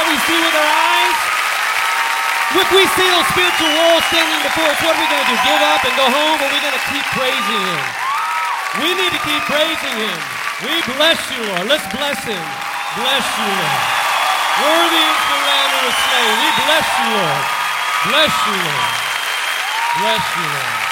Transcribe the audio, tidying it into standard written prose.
we see with our eyes? If we see those spiritual walls standing before us, what are we going to do? Give up and go home? Or are we going to keep praising Him? We need to keep praising Him. We bless you, Lord. Let's bless Him. Bless you, Lord. Worthy is the Lamb who was slain. We bless you, Lord. Bless you, Lord. Bless you, Lord.